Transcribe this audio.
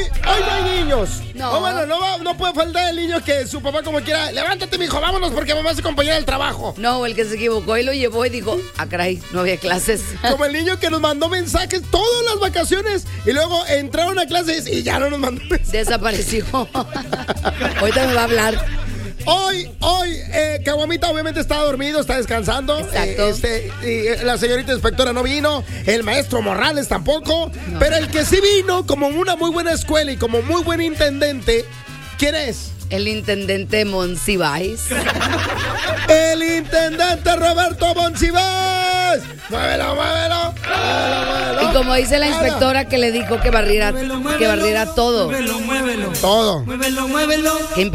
hoy no hay niños. No. O bueno, no puede faltar el niño que su papá como quiera. Levántate, mijo, vámonos porque mamá es compañera del trabajo. No, el que se equivocó y lo llevó y dijo, caray, no había clases. Como el niño que nos mandó mensajes todas las vacaciones y luego entraron a clases y ya no nos mandó mensajes. Desapareció. Ahorita me va a hablar. Hoy, Caguamita obviamente está dormido, está descansando. Exacto. La señorita inspectora no vino, el maestro Morales tampoco. No. Pero el que sí vino, como una muy buena escuela y como muy buen intendente, ¿quién es? El intendente Monsiváis. El intendente Roberto Monsiváis. Muévelo, muévelo, muévelo, muévelo. Y como dice la inspectora que le dijo que barriera todo. Muévelo. Todo. Muévelo. Qué